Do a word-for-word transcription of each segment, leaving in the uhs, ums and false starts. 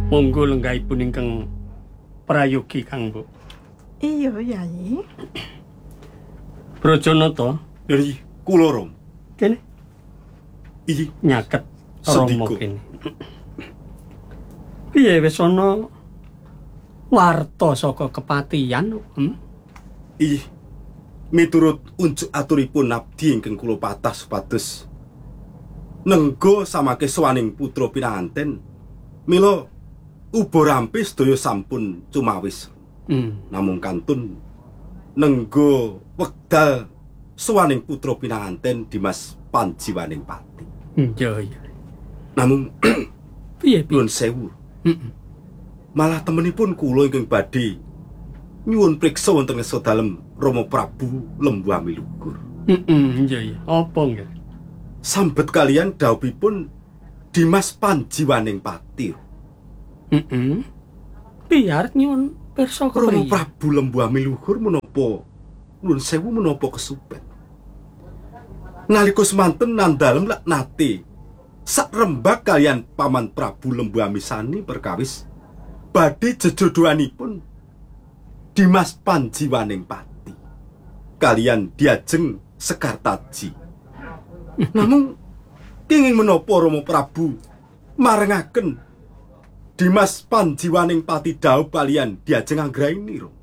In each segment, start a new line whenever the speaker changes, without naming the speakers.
Monggo lenggahipun ingkang prayogi Kang Bu.
Iya, Yai.
Brajanata,
dari kula Rom.
kene
Iki
nyaket Rama
Sediko.
kene. Piye wis ana warta saka kepatihan? Hmm?
Iki miturut unjuk aturipun abdi ingkang kula patah supados nenggo samake swaning putra pinanganten mila uba rampe sedaya sampun cumawis.
Hmm.
Namung kantun nenggo wekdal swaning putra pinanganten Dimas Panjiwaning Pati.
Iya, iya.
Namung
Piye piye?
nuwun sewu.
Heeh.
Malah temenipun kula ingkang badhe nyuwun priksa wonten ngarsa dalem Rama Prabu Lembu Amilugur.
Heeh, iya iya. Apa nggih?
Sambet kalian dawuhipun Dimas Panjiwaning Pati.
Heeh. Piye arep nyuwun pirsa
Rama
kepriye?
Prabu Lembu Amilugur menapa nuwun sewu menapa kesupet. Nalika semanten nandalem lak nate sak rembag kalian Paman Prabu Lembu Amisani perkawis badhe jejodohanipun Dimas Panjiwaning Pati kalian Diajeng Sekartaji. Namung kenging menapa Rama Prabu marengaken Dimas Panjiwaning Pati dawuh kalian Diajeng Anggraini ro.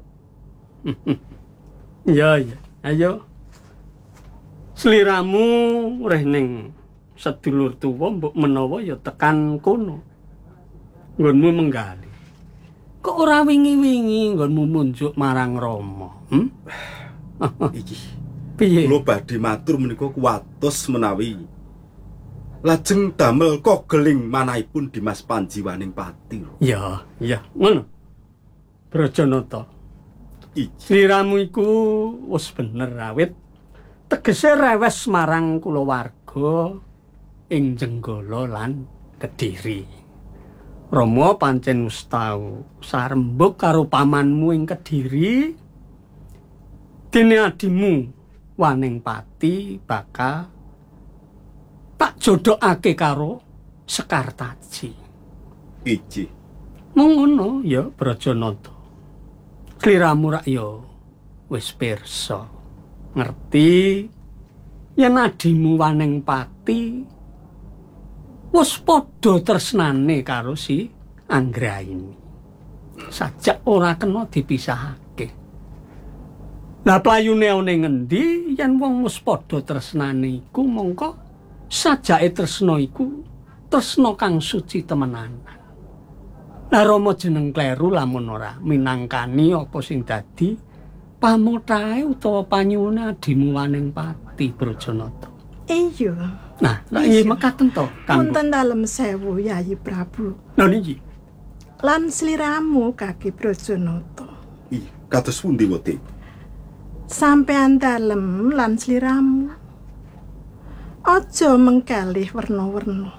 Iya iya. Ayo. Sliramu reh ning sedulur tuwa mbok menawa ya tekan kono. Nggonmu menggali. Kok ora wingi-wingi nggonmu munjuk marang Rama? Hmm?
Iki
Piye?
kula badhe matur menika kuwatos menawi lajeng damel kogeling manahipun Dimas Panjiwaning Pati ro.
Ya, ya, ngono. Brajanata.
Iki
Sliramu iku wis bener awit tegese rewes marang kulawarga ing Jenggala lan Kediri. Rama pancen wis tau sarembug karo pamanmu ing Kediri. Dene adimu Waning Pati bakal tak jodhokake karo Sekartaji.
iki
Mung ngono ya Brajanata. Sliramu rak ya wis pirsa. Ngerti yen adimu Waning Pati wis padha tresnane karo si Anggraini. Sajak ora kena dipisahake. Lah playune ana ngendi yen wong wis padha tresnane iku mongko sajake tresna iku tresna kang suci temenanan. Lah Rama jeneng kleru lamun ora minangkani apa sing dadi pamothahe utawa panyuwune adimu Waning Pati Brajanata.
Iya.
Nah, lak nggih mekaten to, Kang.
Wonten dalem sewu Yai Prabu.
Lha niki.
Lan sliramu kaki Brajanata.
i kados pundi wate
Sampean dalem lan sliramu. Aja mengkalih werna-werna.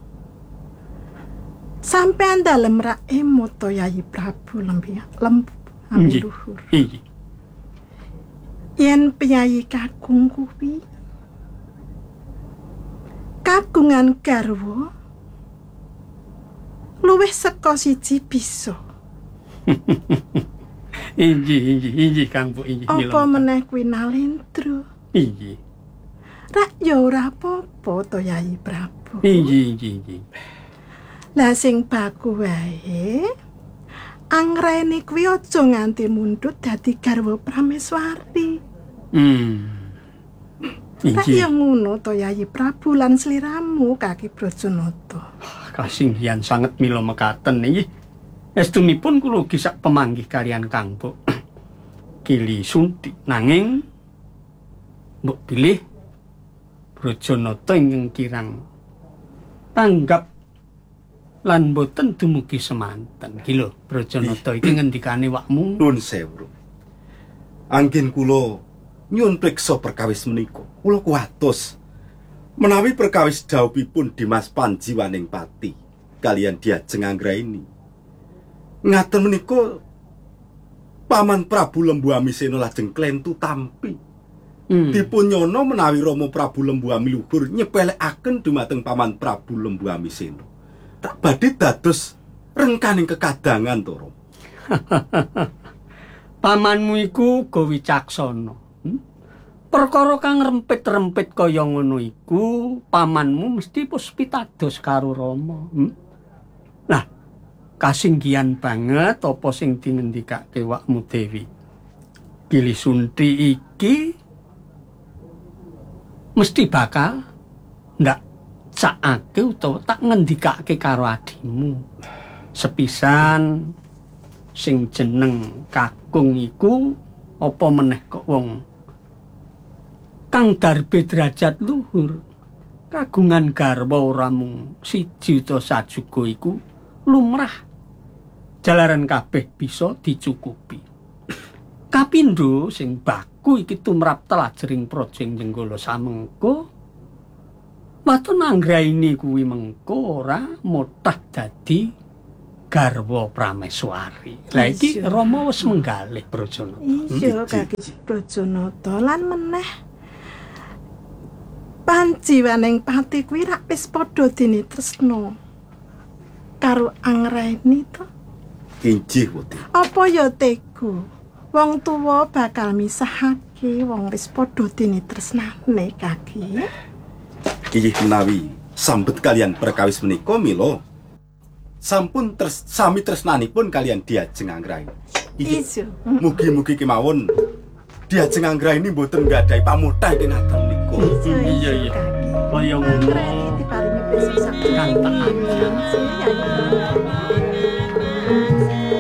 Sampean dalem rak emut to Yai Prabu Lembu Lembu Amilugur.
Iki.
Yen penyayi kakung kuwi kagungan garwa luwih saka siji bisa.
Inji, inji, inji Kang Bu, inji.
Apa meneh kuwi Nalendra?
Inji.
Rak ya ora apa-apa to Yai Prabu.
Inji, inji, inji.
Lah sing baku wae Anggraini kuwi aja nganti mundhut dadi garwa Prameswari.
Hmm.
Rak
Inji.
ya ngono to Yai Prabu lan sliramu kaki Brajanata.
Kasinggihan sanget mila mekaten iki. Estunipun kula ugi sak pemanggih kalian Kang Bu. Kili Sunti nanging mbok pilih Brajanata ingkang kirang tanggap lan boten dumugi semanten. Iki lho Brajanata iki ngendikane wakmu.
nuwun sewu. Anggen kula nyuwun priksa perkawis menika. Kula kuwatos menawi perkawis dawuhipun Dimas Panjiwaning Pati kalian Diajeng Anggraini. Ngaten menika Paman Prabu Lembu Amisena lajeng klentu tampi.
Hmm.
Dipun nyono menawi Rama Prabu Lembu Amilugur nyepelekaken dumateng Paman Prabu Lembu Amisena. Tak badhe dados rengkaning kekadangan to, Rama.
Pamanmu iku uga wicaksana. Hmm? Perkara kang rempit-rempit kaya ngono iku, pamanmu mesti wis pitados karo Rama. Hmm? Lah, kasinggihan banget apa sing dingendikake wakmu Dewi. Bilih Sunti iki mesti bakal ndak cakake utawa tak ngendikake karo adimu. Sepisan sing jeneng kakung iku apa meneh kok wong kang darbe derajat luhur, kagungan garwa ora mung siji utawa sajuga iku lumrah. Jalaran kabeh bisa dicukupi. Kapindho sing baku iki tumrap telajering projeng Jenggala samengko. Waton anggraini kuwi mengko ora mutah dadi garwa prameswari. Lah iki Rama wis menggalih Brajanata.
Iya, Kaki Brajanata lan meneh panjiwaning pati kuwi rak wis padha dinitresna karo Anggraini to.
Injih, Wati.
Apa ya tega wong tuwa bakal misahake wong wis padha dinitresnane, Kaki.
Inggih menawi sambet kalian perkawis menika mila sampun tres, sami tresnanipun kalian Diajeng Anggraini.
Iya.
Mugi-mugi kemawon Diajeng Anggraini mboten nggadahi pamutah ing ngaten niku.
Iya iya. Kaya ngono.
Anggraini diparingi besok sak
Kantakan.
Iya.